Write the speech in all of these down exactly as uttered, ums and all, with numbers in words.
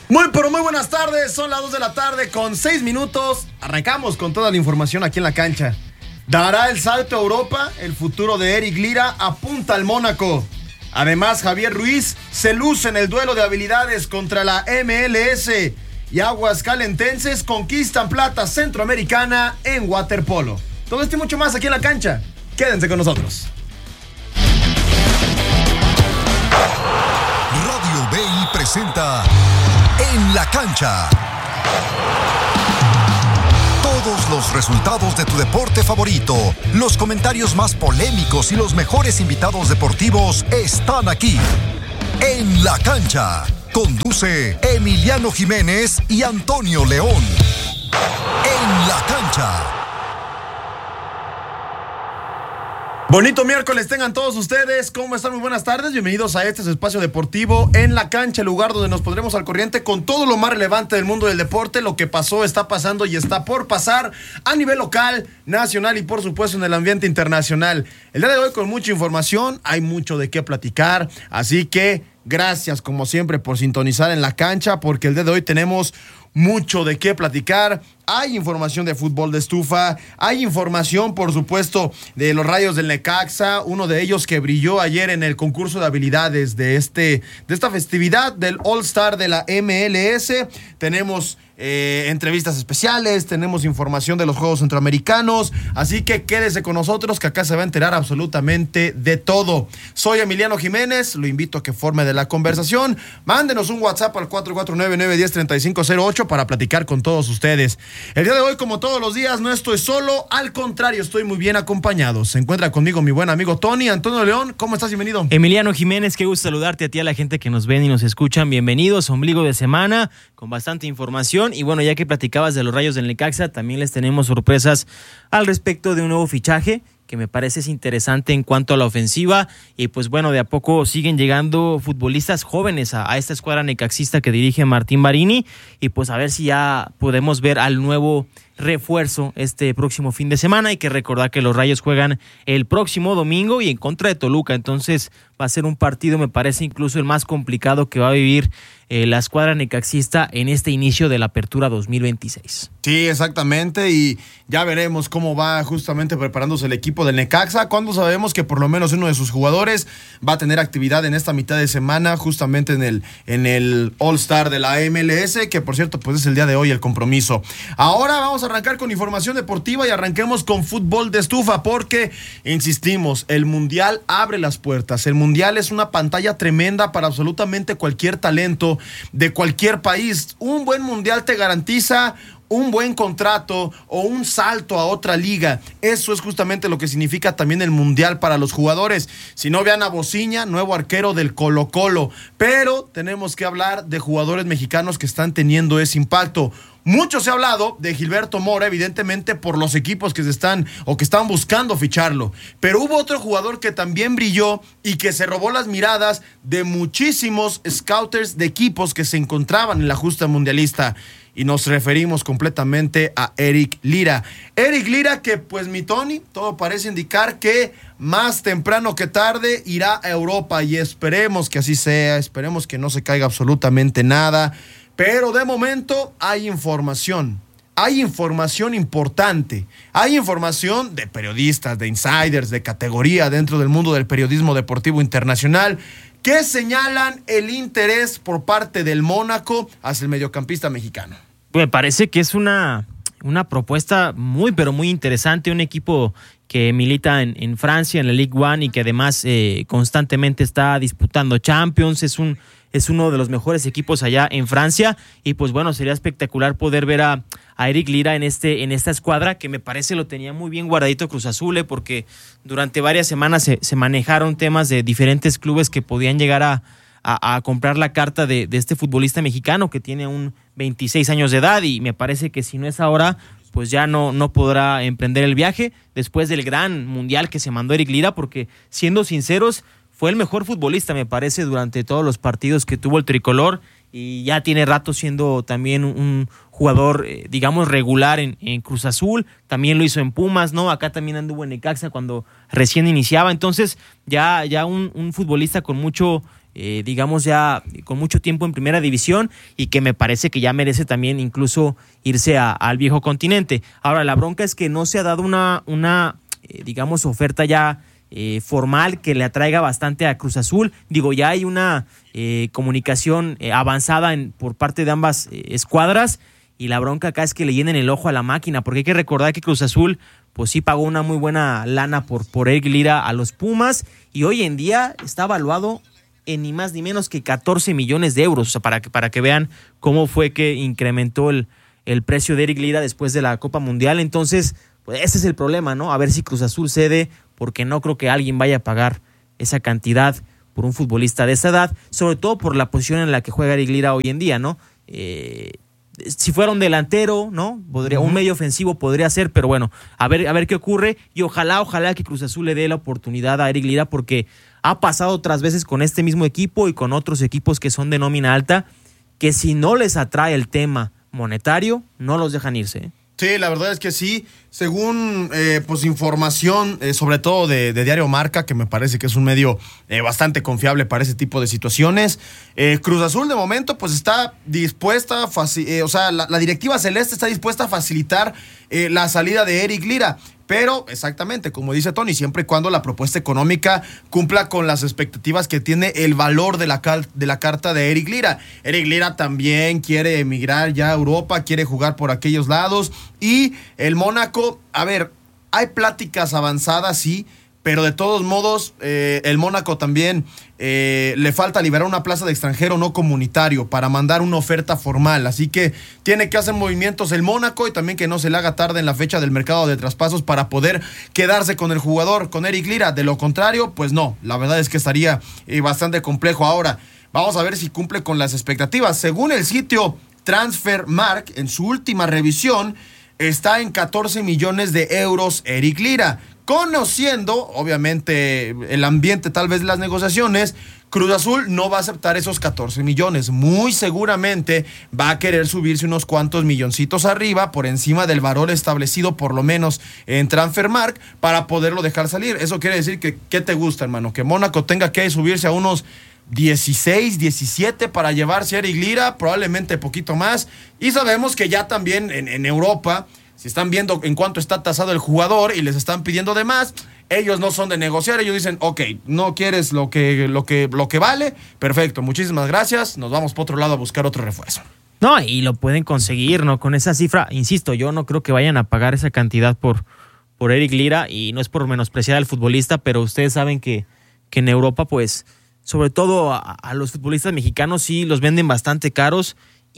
Muy pero muy buenas tardes, son las dos de la tarde con seis minutos. Arrancamos con toda la información aquí en la cancha. ¿Dará el salto a Europa? El futuro de Eric Lira apunta al Mónaco. Además, Javier Ruiz se luce en el duelo de habilidades contra la M L S. Y Aguascalentenses conquistan plata centroamericana en waterpolo. Todo esto y mucho más aquí en la cancha. Quédense con nosotros. Radio B I presenta En la Cancha. Todos los resultados de tu deporte favorito, los comentarios más polémicos y los mejores invitados deportivos están aquí. En la Cancha. Conduce Emiliano Jiménez y Antonio León. En la Cancha. Bonito miércoles tengan todos ustedes, ¿cómo están? Muy buenas tardes, bienvenidos a este espacio deportivo En la Cancha, el lugar donde nos pondremos al corriente con todo lo más relevante del mundo del deporte, lo que pasó, está pasando y está por pasar a nivel local, nacional y por supuesto en el ambiente internacional. El día de hoy con mucha información, hay mucho de qué platicar, así que gracias como siempre por sintonizar En la Cancha, porque el día de hoy tenemos mucho de qué platicar. Hay información de fútbol de estufa, hay información, por supuesto, de los Rayos del Necaxa, uno de ellos que brilló ayer en el concurso de habilidades de, este, de esta festividad del All-Star de la M L S. Tenemos eh, entrevistas especiales, tenemos información de los Juegos Centroamericanos, así que quédese con nosotros que acá se va a enterar absolutamente de todo. Soy Emiliano Jiménez, lo invito a que forme de la conversación. Mándenos un WhatsApp al cuatro cuatro nueve, nueve uno cero, tres cinco cero ocho para platicar con todos ustedes. El día de hoy, como todos los días, no estoy solo, al contrario, estoy muy bien acompañado. Se encuentra conmigo mi buen amigo Tony. Antonio León, ¿cómo estás? Bienvenido. Emiliano Jiménez, qué gusto saludarte a ti, a la gente que nos ven y nos escuchan. Bienvenidos, ombligo de semana, con bastante información. Y bueno, ya que platicabas de los Rayos del Necaxa, también les tenemos sorpresas al respecto de un nuevo fichaje que me parece es interesante en cuanto a la ofensiva, y pues bueno, de a poco siguen llegando futbolistas jóvenes a, a esta escuadra necaxista que dirige Martín Barini, y pues a ver si ya podemos ver al nuevo refuerzo este próximo fin de semana. Hay que recordar que los Rayos juegan el próximo domingo y en contra de Toluca, entonces va a ser un partido, me parece incluso el más complicado que va a vivir eh, la escuadra necaxista en este inicio de la apertura dos mil veintiséis. Sí, exactamente, y ya veremos cómo va justamente preparándose el equipo del Necaxa, cuando sabemos que por lo menos uno de sus jugadores va a tener actividad en esta mitad de semana, justamente en el, en el All-Star de la M L S, que por cierto pues es el día de hoy el compromiso. Ahora vamos a arrancar con información deportiva y arranquemos con fútbol de estufa, porque insistimos, el Mundial abre las puertas. El Mundial es una pantalla tremenda para absolutamente cualquier talento de cualquier país. Un buen Mundial te garantiza un buen contrato o un salto a otra liga. Eso es justamente lo que significa también el Mundial para los jugadores. Si no, vean a Bociña, nuevo arquero del Colo-Colo. Pero tenemos que hablar de jugadores mexicanos que están teniendo ese impacto. Mucho se ha hablado de Gilberto Mora, evidentemente por los equipos que se están o que están buscando ficharlo. Pero hubo otro jugador que también brilló y que se robó las miradas de muchísimos scouters de equipos que se encontraban en la justa mundialista. Y nos referimos completamente a Eric Lira. Eric Lira que, pues mi Tony, todo parece indicar que más temprano que tarde irá a Europa. Y esperemos que así sea, esperemos que no se caiga absolutamente nada. Pero de momento hay información, hay información importante, hay información de periodistas, de insiders, de categoría dentro del mundo del periodismo deportivo internacional que señalan el interés por parte del Mónaco hacia el mediocampista mexicano. Me parece que es una, una propuesta muy, pero muy interesante, un equipo que milita en, en Francia, en la Ligue uno, y que además eh, constantemente está disputando Champions, es un es uno de los mejores equipos allá en Francia, y pues bueno, sería espectacular poder ver a, a Eric Lira en este en esta escuadra, que me parece lo tenía muy bien guardadito Cruz Azul, eh, porque durante varias semanas se, se manejaron temas de diferentes clubes que podían llegar a, a, a comprar la carta de, de este futbolista mexicano que tiene un veintiséis años de edad, y me parece que si no es ahora, pues ya no, no podrá emprender el viaje después del gran mundial que se mandó Eric Lira, porque siendo sinceros, fue el mejor futbolista, me parece, durante todos los partidos que tuvo el tricolor, y ya tiene rato siendo también un jugador, eh, digamos, regular en, en Cruz Azul. También lo hizo en Pumas, ¿no? Acá también anduvo en Necaxa cuando recién iniciaba. Entonces, ya, ya un, un futbolista con mucho eh, digamos ya con mucho tiempo en primera división y que me parece que ya merece también incluso irse a, al viejo continente. Ahora, la bronca es que no se ha dado una, una eh, digamos, oferta ya eh, formal que le atraiga bastante a Cruz Azul. Digo, ya hay una eh, comunicación eh, avanzada en, por parte de ambas eh, escuadras, y la bronca acá es que le llenen el ojo a la máquina, porque hay que recordar que Cruz Azul pues sí pagó una muy buena lana por, por Eric Lira a los Pumas, y hoy en día está evaluado en ni más ni menos que catorce millones de euros, o sea, para que, para que vean cómo fue que incrementó el, el precio de Eric Lira después de la Copa Mundial. Entonces, pues ese es el problema, ¿no? A ver si Cruz Azul cede, porque no creo que alguien vaya a pagar esa cantidad por un futbolista de esa edad, sobre todo por la posición en la que juega Eric Lira hoy en día, ¿no? Eh... Si fuera un delantero, ¿no? Podría, uh-huh. Un medio ofensivo podría ser, pero bueno, a ver, a ver qué ocurre, y ojalá, ojalá que Cruz Azul le dé la oportunidad a Eric Lira, porque ha pasado otras veces con este mismo equipo y con otros equipos que son de nómina alta, que si no les atrae el tema monetario, no los dejan irse, ¿eh? Sí, la verdad es que sí. Según eh, pues información, eh, sobre todo de, de Diario Marca, que me parece que es un medio eh, bastante confiable para ese tipo de situaciones, eh, Cruz Azul de momento pues está dispuesta, faci- eh, o sea, la, la directiva celeste está dispuesta a facilitar eh, la salida de Eric Lira. Pero, exactamente, como dice Tony, siempre y cuando la propuesta económica cumpla con las expectativas que tiene el valor de la, cal- de la carta de Eric Lira. Eric Lira también quiere emigrar ya a Europa, quiere jugar por aquellos lados. Y el Mónaco, a ver, hay pláticas avanzadas, sí, pero de todos modos, eh, el Mónaco también eh, le falta liberar una plaza de extranjero no comunitario para mandar una oferta formal. Así que tiene que hacer movimientos el Mónaco, y también que no se le haga tarde en la fecha del mercado de traspasos para poder quedarse con el jugador, con Eric Lira. De lo contrario, pues no, la verdad es que estaría eh, bastante complejo. Ahora, vamos a ver si cumple con las expectativas. Según el sitio Transfermarkt, en su última revisión, está en catorce millones de euros Eric Lira. Conociendo, obviamente, el ambiente tal vez de las negociaciones, Cruz Azul no va a aceptar esos catorce millones. Muy seguramente va a querer subirse unos cuantos milloncitos arriba, por encima del valor establecido por lo menos en Transfermarkt, para poderlo dejar salir. Eso quiere decir que, ¿qué te gusta, hermano? Que Mónaco tenga que subirse a unos dieciséis, diecisiete para llevarse a Eric Lira, probablemente poquito más. Y sabemos que ya también en, en Europa, si están viendo en cuánto está tasado el jugador y les están pidiendo de más, ellos no son de negociar. Ellos dicen, ok, no quieres lo que, lo que, lo que vale, perfecto, muchísimas gracias, nos vamos por otro lado a buscar otro refuerzo. No, y lo pueden conseguir, ¿no? Con esa cifra, insisto, yo no creo que vayan a pagar esa cantidad por, por Eric Lira, y no es por menospreciar al futbolista, pero ustedes saben que, que en Europa, pues, sobre todo a, a los futbolistas mexicanos sí los venden bastante caros.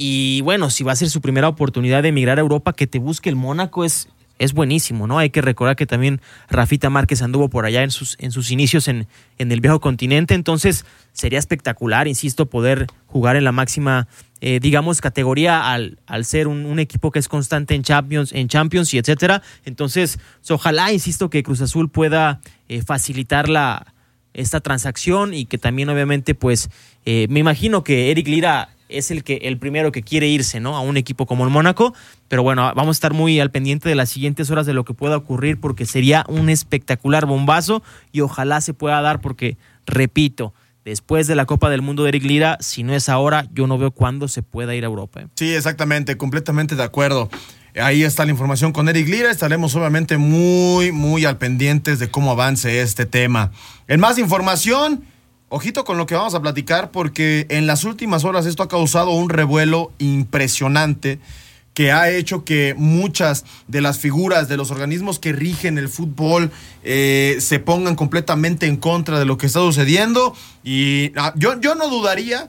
Y bueno, si va a ser su primera oportunidad de emigrar a Europa, que te busque el Mónaco es, es buenísimo, ¿no? Hay que recordar que también Rafita Márquez anduvo por allá en sus, en sus inicios en, en el viejo continente. Entonces sería espectacular, insisto, poder jugar en la máxima, eh, digamos, categoría al, al ser un, un equipo que es constante en Champions, en Champions y etcétera. Entonces, ojalá, insisto, que Cruz Azul pueda eh, facilitar la, esta transacción, y que también obviamente, pues, eh, me imagino que Eric Lira es el que el primero que quiere irse, ¿no? A un equipo como el Mónaco, pero bueno, vamos a estar muy al pendiente de las siguientes horas de lo que pueda ocurrir, porque sería un espectacular bombazo, y ojalá se pueda dar, porque, repito, después de la Copa del Mundo de Eric Lira, si no es ahora, yo no veo cuándo se pueda ir a Europa, ¿eh? Sí, exactamente, completamente de acuerdo. Ahí está la información con Eric Lira. Estaremos obviamente muy, muy al pendientes de cómo avance este tema. En más información, ojito con lo que vamos a platicar, porque en las últimas horas esto ha causado un revuelo impresionante que ha hecho que muchas de las figuras de los organismos que rigen el fútbol eh, se pongan completamente en contra de lo que está sucediendo. Y ah, yo, yo no dudaría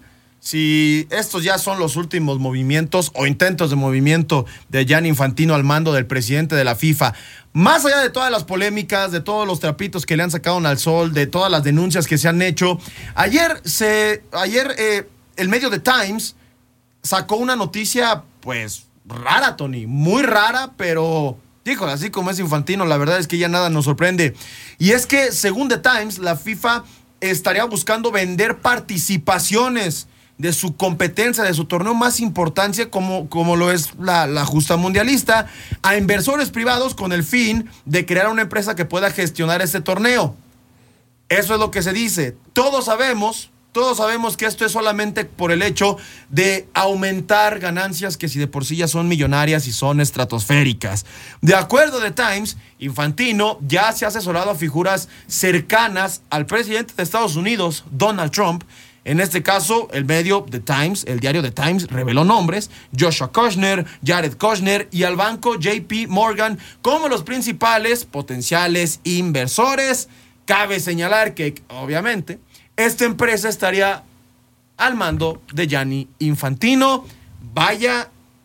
si estos ya son los últimos movimientos o intentos de movimiento de Gianni Infantino al mando del presidente de la FIFA. Más allá de todas las polémicas, de todos los trapitos que le han sacado al sol, de todas las denuncias que se han hecho, ayer se ayer eh, el medio The Times sacó una noticia, pues, rara, Tony, muy rara, pero, híjole, así como es Infantino, la verdad es que ya nada nos sorprende. Y es que, según The Times, la FIFA estaría buscando vender participaciones de su competencia, de su torneo más importante, como, como lo es la, la justa mundialista, a inversores privados, con el fin de crear una empresa que pueda gestionar este torneo. Eso es lo que se dice. Todos sabemos, todos sabemos que esto es solamente por el hecho de aumentar ganancias que si de por sí ya son millonarias y son estratosféricas. De acuerdo a The Times, Infantino ya se ha asesorado a figuras cercanas al presidente de Estados Unidos, Donald Trump. En este caso, el medio The Times, el diario The Times, reveló nombres: Joshua Kushner, Jared Kushner y al banco J P Morgan como los principales potenciales inversores. Cabe señalar que, obviamente, esta empresa estaría al mando de Gianni Infantino. Vaya,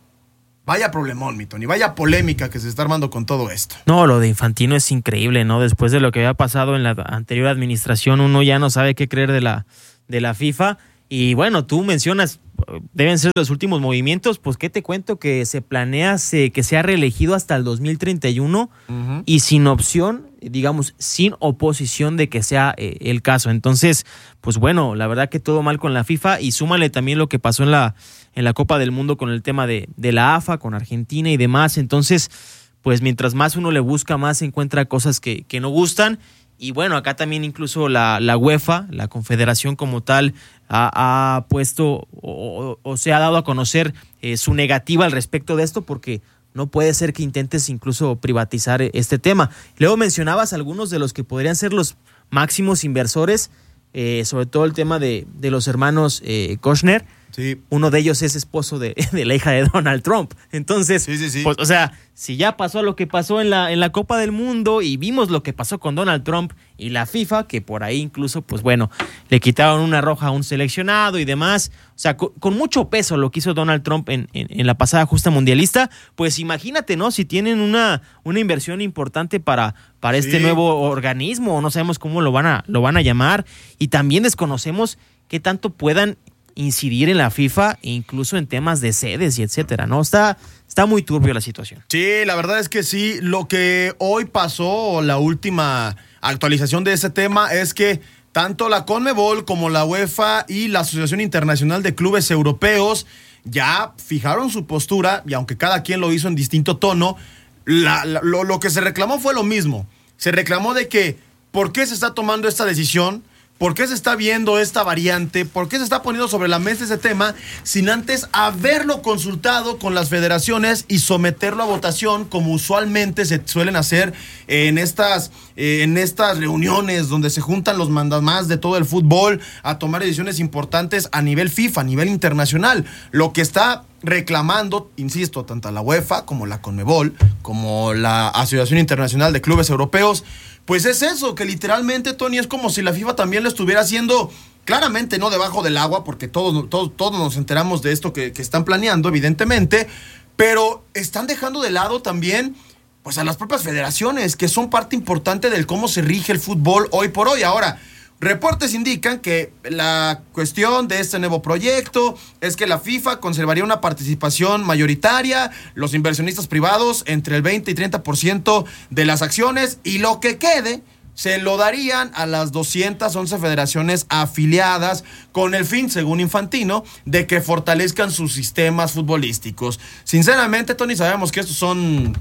vaya problemón, mi Tony, vaya polémica que se está armando con todo esto. No, lo de Infantino es increíble, ¿no? Después de lo que había pasado en la anterior administración, uno ya no sabe qué creer de la... de la FIFA. Y bueno, tú mencionas, deben ser los últimos movimientos, pues qué te cuento, que se planea se, que sea reelegido hasta el dos mil treinta y uno uh-huh. y sin opción, digamos, sin oposición de que sea eh, el caso. Entonces, pues bueno, la verdad que todo mal con la FIFA, y súmale también lo que pasó en la, en la Copa del Mundo con el tema de, de la A F A, con Argentina y demás. Entonces, pues mientras más uno le busca, más encuentra cosas que, que no gustan. Y bueno, acá también incluso la, la UEFA, la confederación como tal, ha, ha puesto o, o se ha dado a conocer eh, su negativa al respecto de esto, porque no puede ser que intentes incluso privatizar este tema. Luego mencionabas algunos de los que podrían ser los máximos inversores, eh, sobre todo el tema de, de los hermanos eh, Kushner. Sí. Uno de ellos es esposo de, de la hija de Donald Trump. Entonces, sí, sí, sí. Pues, o sea, si ya pasó lo que pasó en la, en la Copa del Mundo y vimos lo que pasó con Donald Trump y la FIFA, que por ahí incluso, pues bueno, le quitaron una roja a un seleccionado y demás. O sea, con, con mucho peso lo que hizo Donald Trump en, en, en la pasada justa mundialista. Pues imagínate, ¿no? Si tienen una, una inversión importante para, para este sí. nuevo organismo, no sabemos cómo lo van a, lo van a llamar. Y también desconocemos qué tanto puedan incidir en la FIFA, incluso en temas de sedes y etcétera, ¿no? Está, está muy turbio la situación. Sí, la verdad es que sí. Lo que hoy pasó, la última actualización de ese tema, es que tanto la CONMEBOL como la UEFA y la Asociación Internacional de Clubes Europeos ya fijaron su postura, y aunque cada quien lo hizo en distinto tono, la, la, lo, lo que se reclamó fue lo mismo. Se reclamó de que, ¿por qué se está tomando esta decisión? ¿Por qué se está viendo esta variante? ¿Por qué se está poniendo sobre la mesa ese tema sin antes haberlo consultado con las federaciones y someterlo a votación, como usualmente se suelen hacer en estas, eh, en estas reuniones donde se juntan los mandamás de todo el fútbol a tomar decisiones importantes a nivel FIFA, a nivel internacional? Lo que está reclamando, insisto, tanto la UEFA como la CONMEBOL, como la Asociación Internacional de Clubes Europeos, pues es eso, que literalmente, Tony, es como si la FIFA también lo estuviera haciendo, claramente no debajo del agua, porque todos, todos, todos nos enteramos de esto que, que están planeando, evidentemente, pero están dejando de lado también pues a las propias federaciones, que son parte importante del cómo se rige el fútbol hoy por hoy. Ahora, reportes indican que la cuestión de este nuevo proyecto es que la FIFA conservaría una participación mayoritaria, los inversionistas privados entre el veinte y treinta por ciento de las acciones, y lo que quede se lo darían a las doscientas once federaciones afiliadas, con el fin, según Infantino, de que fortalezcan sus sistemas futbolísticos. Sinceramente, Tony, sabemos que estos son...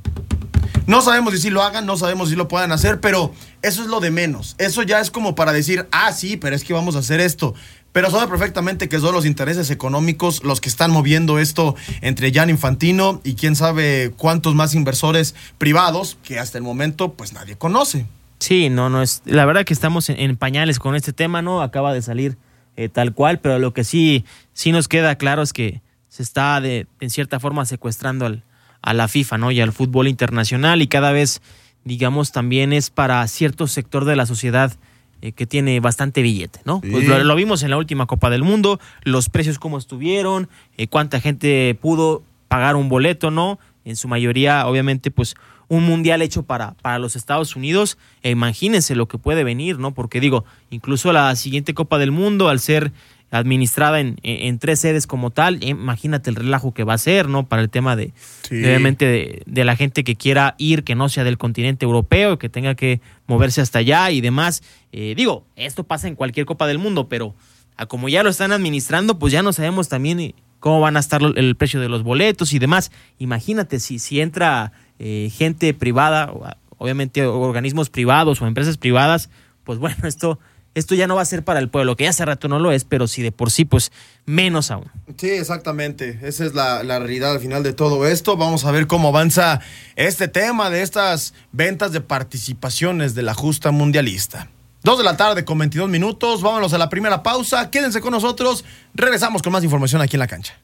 No sabemos si sí lo hagan, no sabemos si lo puedan hacer, pero eso es lo de menos. Eso ya es como para decir, ah, sí, pero es que vamos a hacer esto. Pero sabe perfectamente que son los intereses económicos los que están moviendo esto entre Gianni Infantino y quién sabe cuántos más inversores privados que hasta el momento pues nadie conoce. Sí, no, no es. La verdad que estamos en, en pañales con este tema, ¿no? Acaba de salir eh, tal cual, pero lo que sí, sí nos queda claro es que se está de, en cierta forma secuestrando al a la FIFA, ¿no? Y al fútbol internacional, y cada vez, digamos, también es para cierto sector de la sociedad eh, que tiene bastante billete, ¿no? Sí. Pues lo, lo vimos en la última Copa del Mundo, los precios cómo estuvieron, eh, cuánta gente pudo pagar un boleto, ¿no? En su mayoría, obviamente, pues un mundial hecho para, para los Estados Unidos. E imagínense lo que puede venir, ¿no? Porque digo, incluso la siguiente Copa del Mundo, al ser administrada en, en, en tres sedes como tal, imagínate el relajo que va a ser, ¿no? Para el tema de, sí. obviamente, de, de la gente que quiera ir, que no sea del continente europeo, que tenga que moverse hasta allá y demás. Eh, digo, esto pasa en cualquier Copa del Mundo, pero a como ya lo están administrando, pues ya no sabemos también cómo van a estar el precio de los boletos y demás. Imagínate si, si entra eh, gente privada, obviamente organismos privados o empresas privadas, pues bueno, esto... esto ya no va a ser para el pueblo, que ya hace rato no lo es, pero si de por sí, pues menos aún. Sí, exactamente. Esa es la, la realidad al final de todo esto. Vamos a ver cómo avanza este tema de estas ventas de participaciones de la justa mundialista. Dos de la tarde con veintidós minutos. Vámonos a la primera pausa. Quédense con nosotros. Regresamos con más información aquí en La Cancha.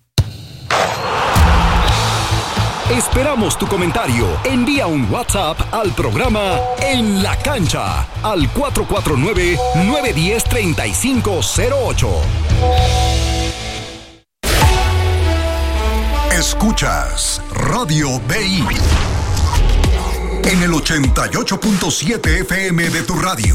Esperamos tu comentario. Envía un WhatsApp al programa En la Cancha al cuatro cuatro nueve, nueve uno cero, tres cinco cero ocho. Escuchas Radio B I en el ochenta y ocho punto siete F M de tu radio.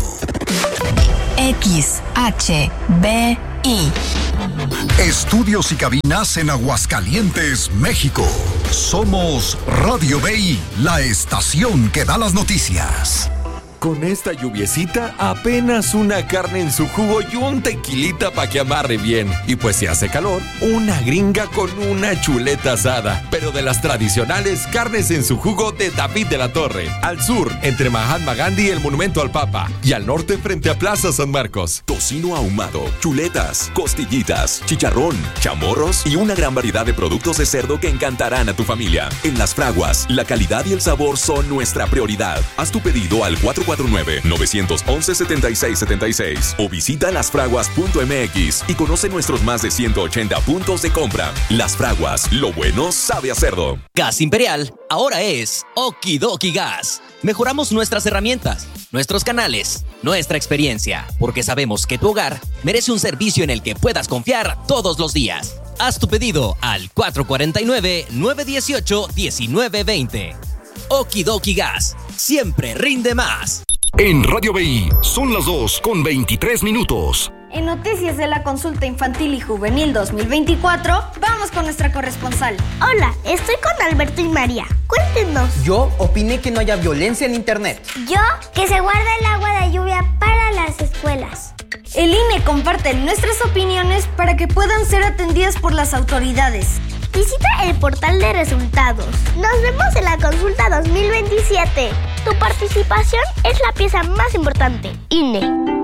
X H B I. Estudios y cabinas en Aguascalientes, México. Somos Radio B I, la estación que da las noticias. Con esta lluviecita, apenas una carne en su jugo y un tequilita para que amarre bien. Y pues si hace calor, una gringa con una chuleta asada. Pero de las tradicionales carnes en su jugo de David de la Torre. Al sur, entre Mahatma Gandhi y el Monumento al Papa. Y al norte, frente a Plaza San Marcos. Tocino ahumado, chuletas, costillitas, chicharrón, chamorros y una gran variedad de productos de cerdo que encantarán a tu familia. En Las Fraguas, la calidad y el sabor son nuestra prioridad. Haz tu pedido al cuatro cuatro nueve, nueve uno uno, siete seis siete seis o visita las fraguas punto m x y conoce nuestros más de ciento ochenta puntos de compra. Las Fraguas, lo bueno sabe a cerdo. Gas Imperial ahora es Okidoki Gas. Mejoramos nuestras herramientas, nuestros canales, nuestra experiencia, porque sabemos que tu hogar merece un servicio en el que puedas confiar todos los días. Haz tu pedido al cuatro cuatro nueve, nueve uno ocho, uno nueve dos cero. Okidoki Gas, siempre rinde más. En Radio B I son las dos con veintitrés minutos. En noticias de la consulta infantil y juvenil dos mil veinticuatro, vamos con nuestra corresponsal. Hola, estoy con Alberto y María. Cuéntenos. Yo opiné que no haya violencia en internet. Yo, que se guarda el agua de lluvia para las escuelas. El I N E comparte nuestras opiniones para que puedan ser atendidas por las autoridades. Visita el portal de resultados. Nos vemos en la consulta dos mil veintisiete. Tu participación es la pieza más importante. I N E.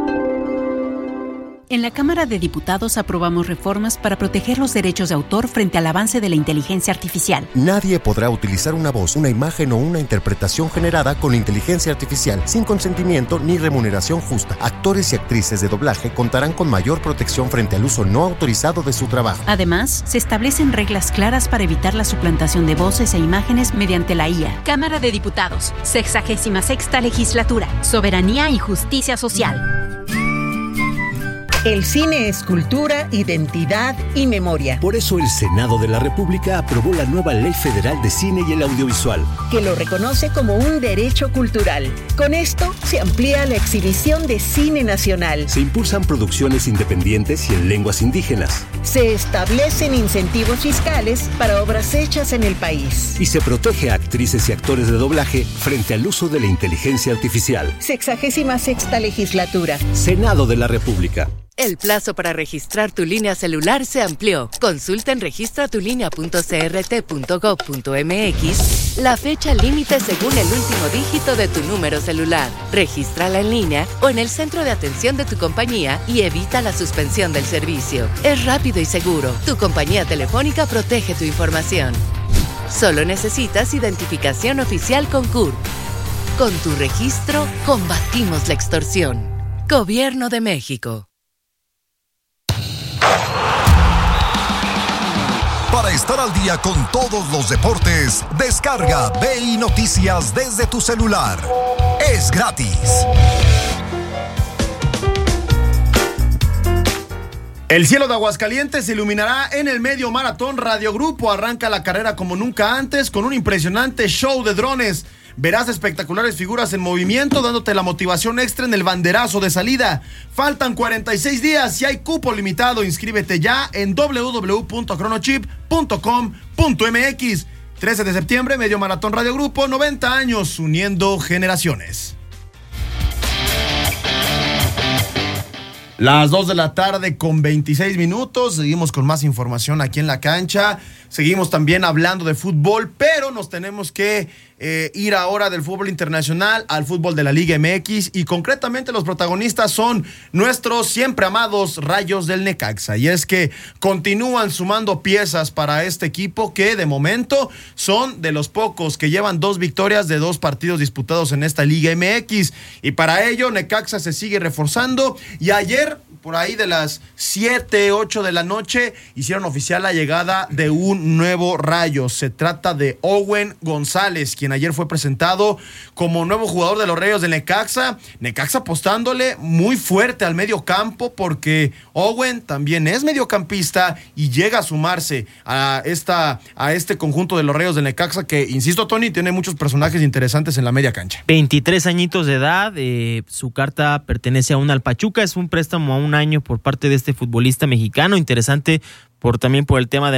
En la Cámara de Diputados aprobamos reformas para proteger los derechos de autor frente al avance de la inteligencia artificial. Nadie podrá utilizar una voz, una imagen o una interpretación generada con inteligencia artificial sin consentimiento ni remuneración justa. Actores y actrices de doblaje contarán con mayor protección frente al uso no autorizado de su trabajo. Además, se establecen reglas claras para evitar la suplantación de voces e imágenes mediante la I A. Cámara de Diputados, sexagésima sexta legislatura, soberanía y justicia social. El cine es cultura, identidad y memoria. Por eso el Senado de la República aprobó la nueva Ley Federal de Cine y el Audiovisual, que lo reconoce como un derecho cultural. Con esto se amplía la exhibición de cine nacional. Se impulsan producciones independientes y en lenguas indígenas. Se establecen incentivos fiscales para obras hechas en el país. Y se protege a actrices y actores de doblaje frente al uso de la inteligencia artificial. Sexagésima sexta legislatura. Senado de la República. El plazo para registrar tu línea celular se amplió. Consulta en registra tu línea punto c r t punto gov punto m x la fecha límite según el último dígito de tu número celular. Regístrala en línea o en el centro de atención de tu compañía y evita la suspensión del servicio. Es rápido y seguro. Tu compañía telefónica protege tu información. Solo necesitas identificación oficial con C U R. Con tu registro, combatimos la extorsión. Gobierno de México. Para estar al día con todos los deportes, descarga B I Noticias desde tu celular. Es gratis. El cielo de Aguascalientes se iluminará en el medio maratón. Radio Grupo arranca la carrera como nunca antes con un impresionante show de drones. Verás espectaculares figuras en movimiento dándote la motivación extra en el banderazo de salida. Faltan cuarenta y seis días y hay cupo limitado. Inscríbete ya en doble u doble u doble u punto cronochip punto com punto m x. trece de septiembre, medio maratón Radio Grupo, noventa años uniendo generaciones. Las dos de la tarde con veintiséis minutos, seguimos con más información aquí en La Cancha, seguimos también hablando de fútbol, pero nos tenemos que eh, ir ahora del fútbol internacional al fútbol de la Liga M X y concretamente los protagonistas son nuestros siempre amados Rayos del Necaxa, y es que continúan sumando piezas para este equipo que de momento son de los pocos que llevan dos victorias de dos partidos disputados en esta Liga M X, y para ello Necaxa se sigue reforzando y ayer por ahí de las siete, ocho de la noche, hicieron oficial la llegada de un nuevo Rayo. Se trata de Owen González, quien ayer fue presentado como nuevo jugador de los Rayos de Necaxa. Necaxa apostándole muy fuerte al medio campo, porque Owen también es mediocampista y llega a sumarse a, esta, a este conjunto de los Rayos de Necaxa, que, insisto, Tony, tiene muchos personajes interesantes en la media cancha. veintitrés añitos de edad, eh, su carta pertenece aún al Pachuca, es un préstamo a un año por parte de este futbolista mexicano, interesante por también por el tema de